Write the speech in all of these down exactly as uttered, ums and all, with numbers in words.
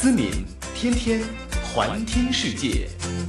思敏，天天环听世界。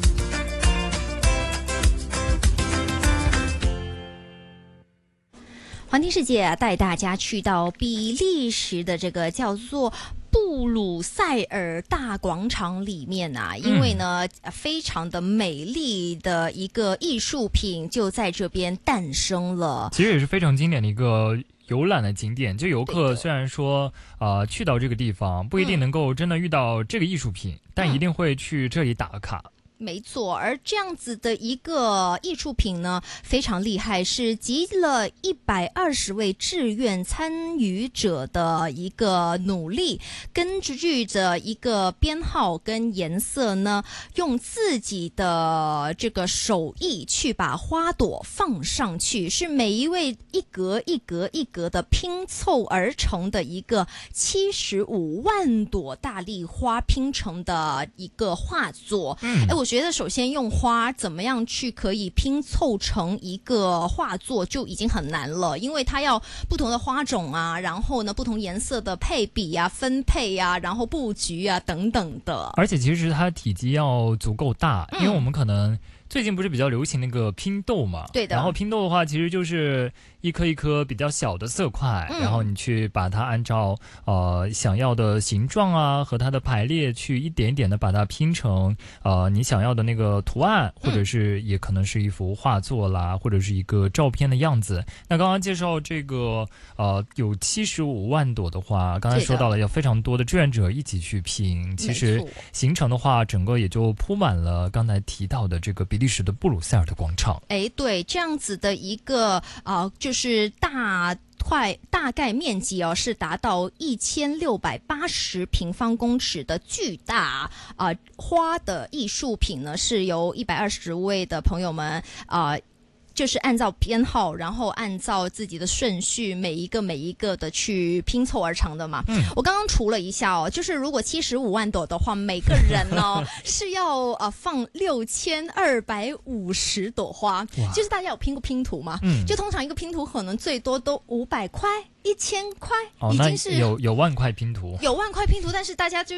环听世界带大家去到比利时的这个叫做布鲁塞尔大广场里面啊，因为呢、嗯、非常的美丽的一个艺术品就在这边诞生了。 其实也是非常经典的一个游览的景点，就游客虽然说呃去到这个地方不一定能够真的遇到这个艺术品、嗯、但一定会去这里打卡。 没错，而这样子的一个艺术品呢，非常厉害，是集了一百二十位志愿参与者的一个努力，根据着一个编号跟颜色呢，用自己的这个手艺去把花朵放上去，是每一位一格一格一格的拼凑而成的一个七十五万朵大丽花拼成的一个画作。嗯，哎，我觉得首先用花怎么样去可以拼凑成一个画作就已经很难了，因为它要不同的花种啊，然后呢不同颜色的配比啊、分配啊，然后布局啊等等的。 而且其实它体积要足够大、嗯、因为我们可能最近不是比较流行那个拼豆嘛？对的。然后拼豆的话，其实就是一颗一颗比较小的色块、嗯，然后你去把它按照呃想要的形状啊和它的排列去一点一点的把它拼成呃你想要的那个图案，或者是也可能是一幅画作啦，或者是一个照片的样子。那刚刚介绍这个呃有七十五万朵的话，刚才说到了要非常多的志愿者一起去拼，其实行程的话，整个也就铺满了刚才提到的这个比利时的布鲁塞尔的广场。 哎，对，这样子的一个啊、呃，就是大块大概面积哦，是达到一千六百八十平方公尺的巨大啊、呃、花的艺术品呢，是由一百二十位的朋友们啊。呃就是按照编号，然后按照自己的顺序，每一个每一个的去拼凑而成的嘛。嗯，我刚刚除了一下哦，就是如果七十五万朵的话，每个人呢是要呃放六千二百五十朵花。就是大家有拼过拼图吗？嗯，就通常一个拼图可能最多都五百块。一千块已经是、 哦、有有万块拼图， 有万块拼图，但是大家就是、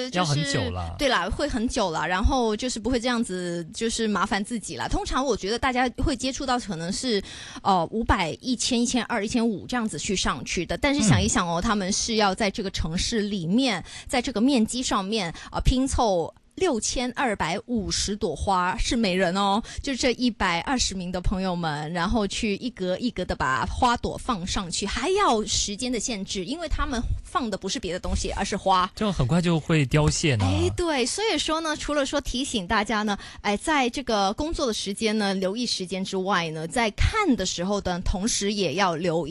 就是、 要很久了， 对啦，会很久了，然后就是不会这样子，就是麻烦自己啦。通常我觉得大家会接触到可能是呃五百、一千、一千二、一千五这样子去上去的，但是想一想哦，嗯、他们是要在这个城市里面，在这个面积上面啊、呃、拼凑。六千二百五十朵花是每人哦，就这一百二十名的朋友们，然后去一格一格的把花朵放上去，还要时间的限制，因为他们放的不是别的东西，而是花， 就很快就会凋谢呢。 哎，对，所以说呢，除了说提醒大家呢，哎，在这个工作的时间呢，留意时间之外呢，在看的时候呢，同时也要留意。